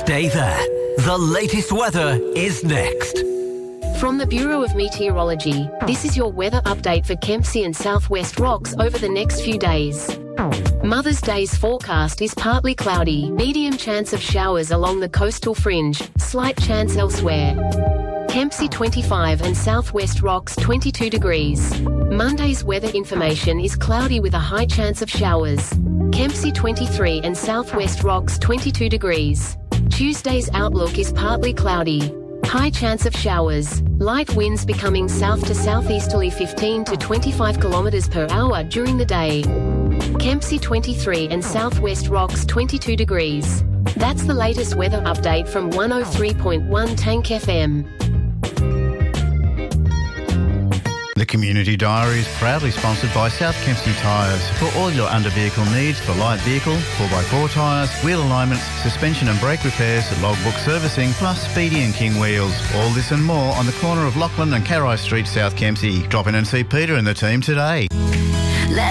Stay there. The latest weather is next. From the Bureau of Meteorology, this is your weather update for Kempsey and Southwest Rocks over the next few days. Mother's Day's forecast is partly cloudy, medium chance of showers along the coastal fringe, slight chance elsewhere. Kempsey 25 and Southwest Rocks 22 degrees. Monday's weather information is cloudy with a high chance of showers. Kempsey 23 and Southwest Rocks 22 degrees. Tuesday's outlook is partly cloudy. High chance of showers. Light winds becoming south to southeasterly 15 to 25 kilometers per hour during the day. Kempsey 23 and Southwest Rocks 22 degrees. That's the latest weather update from 103.1 Tank FM. The Community Diary is proudly sponsored by South Kempsey Tyres for all your under-vehicle needs for light vehicle, 4x4 tyres, wheel alignments, suspension and brake repairs, logbook servicing, plus Speedy and King wheels. All this and more on the corner of Lachlan and Carrai Street, South Kempsey. Drop in and see Peter and the team today.